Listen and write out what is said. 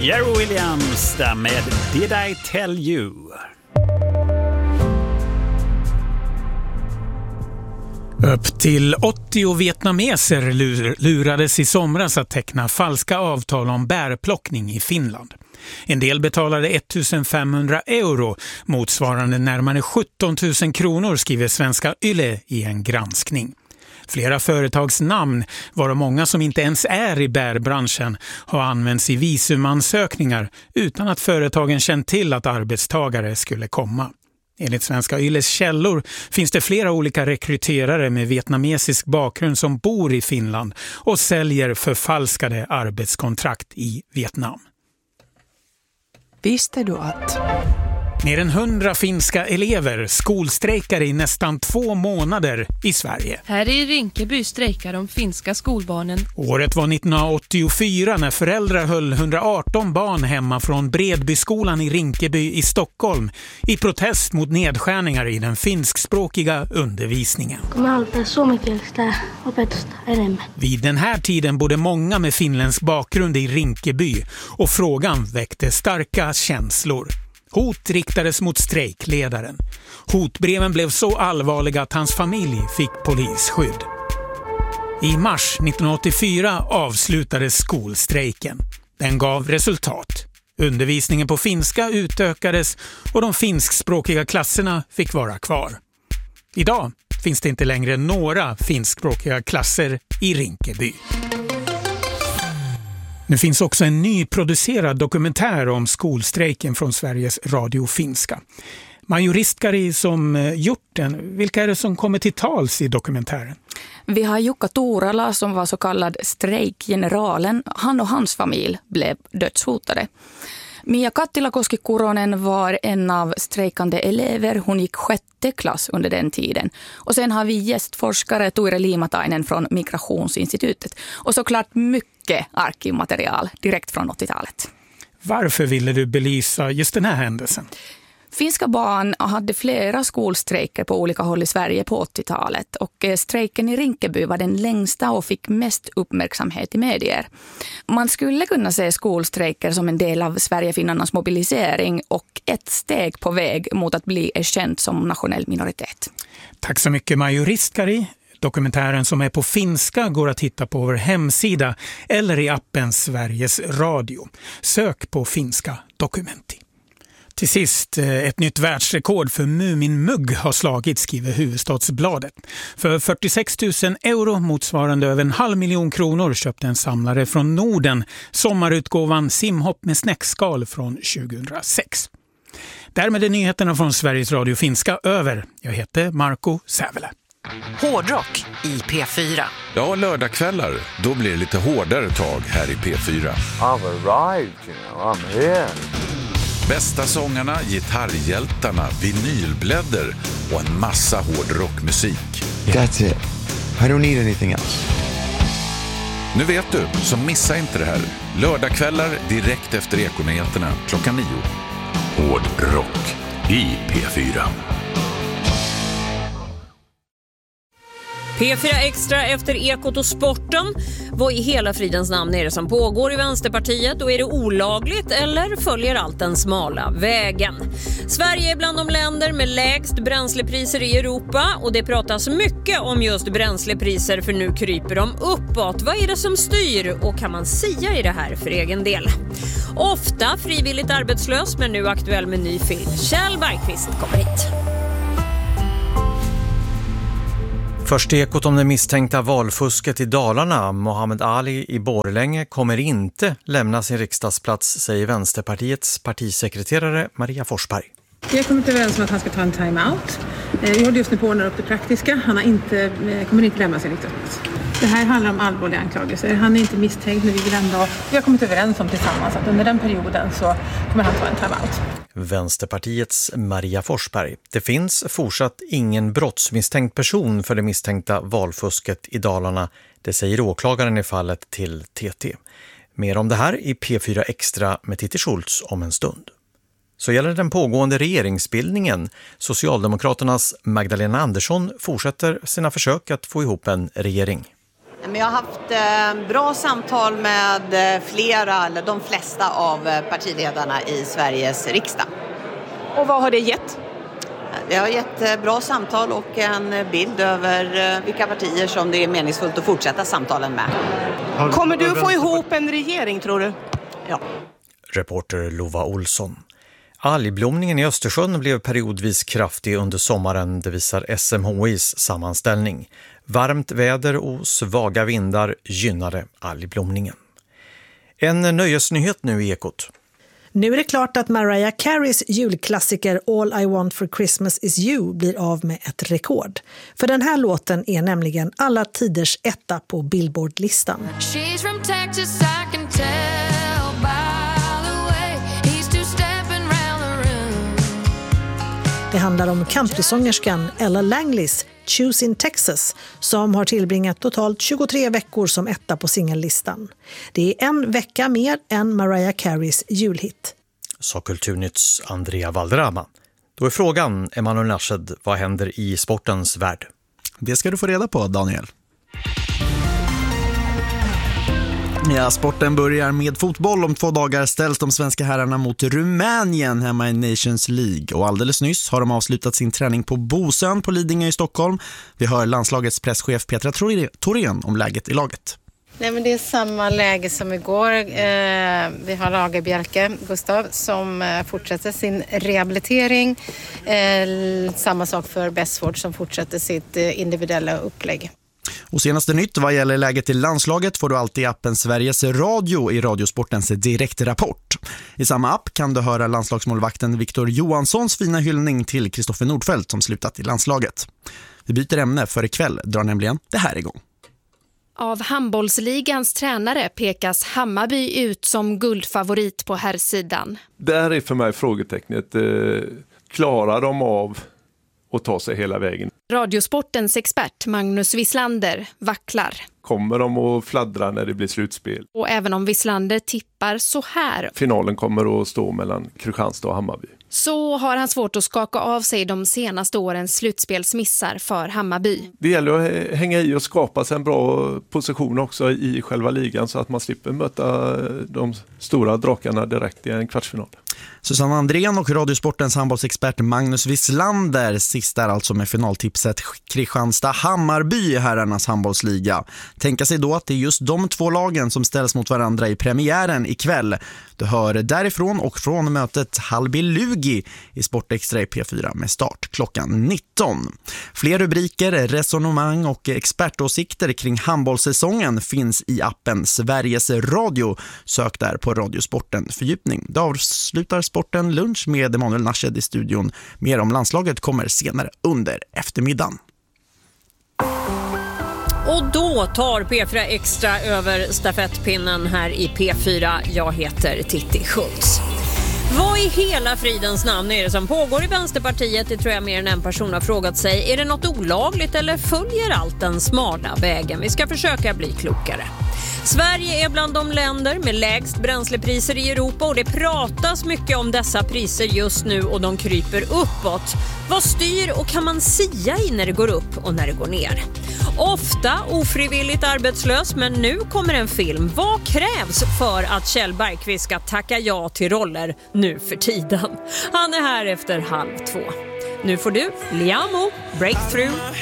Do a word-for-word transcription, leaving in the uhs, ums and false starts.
Jerry Williams där med Did I Tell You. Upp till åttio vietnameser lur- lurades i somras att teckna falska avtal om bärplockning i Finland. En del betalade ettusenfemhundra euro, motsvarande närmare sjutton tusen kronor, skriver Svenska Yle i en granskning. Flera företags namn, varav många som inte ens är i bärbranschen, har använts i visumansökningar utan att företagen känt till att arbetstagare skulle komma. Enligt Svenska Yles källor finns det flera olika rekryterare med vietnamesisk bakgrund som bor i Finland och säljer förfalskade arbetskontrakt i Vietnam. Visste du att... Mer än hundra finska elever skolstrejkar i nästan två månader i Sverige. Här i Rinkeby strejkar de finska skolbarnen. Året var nittonhundraåttiofyra när föräldrar höll hundraarton barn hemma från Bredbyskolan i Rinkeby i Stockholm i protest mot nedskärningar i den finskspråkiga undervisningen. Vid den här tiden bodde många med finländsk bakgrund i Rinkeby och frågan väckte starka känslor. Hot riktades mot strejkledaren. Hotbreven blev så allvarliga att hans familj fick polisskydd. I mars nittonhundraåttiofyra avslutades skolstrejken. Den gav resultat. Undervisningen på finska utökades och de finskspråkiga klasserna fick vara kvar. Idag finns det inte längre några finskspråkiga klasser i Rinkeby. Nu finns också en nyproducerad dokumentär om skolstrejken från Sveriges Radio Finska. Majoristkari som gjort den, vilka är det som kommer till tals i dokumentären? Vi har Jukka Tuurala som var så kallad strejkgeneralen. Han och hans familj blev dödshotade. Mia Kattilakoski-Kuronen var en av strejkande elever. Hon gick sjätte klass under den tiden. Och sen har vi gästforskare Ture Limatainen från Migrationsinstitutet. Och såklart mycket arkivmaterial direkt från åttiotalet. Varför ville du belysa just den här händelsen? Finska barn hade flera skolstrejker på olika håll i Sverige på åttiotalet och strejken i Rinkeby var den längsta och fick mest uppmärksamhet i medier. Man skulle kunna se skolstrejker som en del av Sverigefinnarnas mobilisering och ett steg på väg mot att bli erkänt som nationell minoritet. Tack så mycket Majoristkari. Dokumentären som är på finska går att hitta på vår hemsida eller i appen Sveriges Radio. Sök på finska dokumenti. Till sist, ett nytt världsrekord för Muminmugg har slagit, skriver Huvudstadsbladet. För fyrtiosex tusen euro, motsvarande över en halv miljon kronor, köpte en samlare från Norden sommarutgåvan Simhopp med snäckskal från tjugohundrasex. Därmed är nyheterna från Sveriges Radio Finska över. Jag heter Marco Sävele. Hårdrock i P fyra. Ja, lördagskvällar. Då blir det lite hårdare tag här i P fyra. I've arrived, you know, I'm here. Bästa sångarna, gitarrhjältarna, vinylblädder och en massa hårdrockmusik. That's it. I don't need anything else. Nu vet du, så missa inte det här. Lördagskvällar direkt efter Ekonyheterna klockan nio. Hårdrock i P fyra. P fyra Extra efter Ekot och sporten. Vad i hela fridens namn är det som pågår i Vänsterpartiet och är det olagligt eller följer allt den smala vägen? Sverige är bland de länder med lägst bränslepriser i Europa och det pratas mycket om just bränslepriser för nu kryper de uppåt. Vad är det som styr och kan man säga i det här för egen del? Ofta frivilligt arbetslös men nu aktuell med ny film. Kjell Bergqvist kommer hit. Först Ekot om det misstänkta valfusket i Dalarna. Mohammed Ali i Borlänge kommer inte lämna sin riksdagsplats, säger Vänsterpartiets partisekreterare Maria Forsberg. Vi har kommit överens om att han ska ta en time-out. Vi håller just nu på att ordna upp det praktiska. Han har inte, kommer inte lämna sin riksdagsplats. Det här handlar om allvarliga anklagelser. Han är inte misstänkt, men vi vill ändå... Vi har kommit överens om tillsammans att under den perioden så kommer han ta en time-out. Vänsterpartiets Maria Forsberg. Det finns fortsatt ingen brottsmisstänkt person för det misstänkta valfusket i Dalarna. Det säger åklagaren i fallet till T T. Mer om det här i P fyra Extra med Titti Schultz om en stund. Så gäller den pågående regeringsbildningen. Socialdemokraternas Magdalena Andersson fortsätter sina försök att få ihop en regering. Men jag har haft eh, bra samtal med eh, flera, eller de flesta av eh, partiledarna i Sveriges riksdag. Och vad har det gett? Det har gett eh, bra samtal och en bild över eh, vilka partier som det är meningsfullt att fortsätta samtalen med. Kommer du få ihop en regering, tror du? Ja. Reporter Lova Olsson. Algblomningen i Östersjön blev periodvis kraftig under sommaren, det visar S M H I:s sammanställning. Varmt väder och svaga vindar gynnade algblomningen. En nöjesnyhet nu i Ekot. Nu är det klart att Mariah Careys julklassiker All I Want for Christmas is You blir av med ett rekord. För den här låten är nämligen alla tiders etta på Billboard-listan. She's from Texas, I can tell by the way he's two stepping round the room. Det handlar om countrysångerskan Ella Langleys Choose in Texas som har tillbringat totalt tjugotre veckor som etta på singellistan. Det är en vecka mer än Mariah Careys julhit. Sa Kulturnytts Andrea Valderrama. Då är frågan, Emanuel Nashed, vad händer i sportens värld? Det ska du få reda på, Daniel. Ja, sporten börjar med fotboll. Om två dagar ställs de svenska herrarna mot Rumänien hemma i Nations League. Och alldeles nyss har de avslutat sin träning på Bosön på Lidingö i Stockholm. Vi hör landslagets presschef Petra Thorén om läget i laget. Nej, men det är samma läge som igår. Eh, vi har Lagerbjälke, Gustav, som eh, fortsätter sin rehabilitering. Eh, samma sak för Bessford som fortsätter sitt eh, individuella upplägg. Och senaste nytt vad gäller läget i landslaget får du alltid i appen Sveriges Radio i Radiosportens direktrapport. I samma app kan du höra landslagsmålvakten Victor Johanssons fina hyllning till Kristoffer Nordfeldt som slutat i landslaget. Vi byter ämne, för ikväll drar nämligen det här igång. Av handbollsligans tränare pekas Hammarby ut som guldfavorit på herrsidan. Där är för mig frågetecknet. Eh, klarar de av att ta sig hela vägen? Radiosportens expert Magnus Wislander vacklar. Kommer de att fladdra när det blir slutspel? Och även om Wislander tippar så här. Finalen kommer att stå mellan Kristianstad och Hammarby. Så har han svårt att skaka av sig de senaste årens slutspelsmissar för Hammarby. Det gäller att hänga i och skapa sig en bra position också i själva ligan så att man slipper möta de stora drakarna direkt i en kvartsfinal. Susanne Andrén och Radiosportens handbollsexpert Magnus Wislander sist är alltså med finaltipset Kristianstad-Hammarby i herrarnas handbollsliga. Tänka sig då att det är just de två lagen som ställs mot varandra i premiären ikväll. Du hör därifrån och från mötet Halby-Lugi i Sportextra i P fyra med start klockan nitton. Fler rubriker, resonemang och expertåsikter kring handbollssäsongen finns i appen Sveriges Radio. Sök där på Radiosporten fördjupning. Det avslutar Sporten lunch med Emanuel Nashed i studion. Mer om landslaget kommer senare under eftermiddagen. Och då tar P fyra Extra över stafettpinnen här i P fyra. Jag heter Titti Schultz. Vad i hela fridens namn är det som pågår i Vänsterpartiet? Det tror jag mer än en person har frågat sig. Är det något olagligt eller följer allt den smala vägen? Vi ska försöka bli klokare. Sverige är bland de länder med lägst bränslepriser i Europa och det pratas mycket om dessa priser just nu och de kryper uppåt. Vad styr och kan man sia i när det går upp och när det går ner? Ofta ofrivilligt arbetslös, men nu kommer en film. Vad krävs för att Kjell Bergqvist ska tacka ja till roller nu för tiden? Han är här efter halv två. Nu får du Liamo, Breakthrough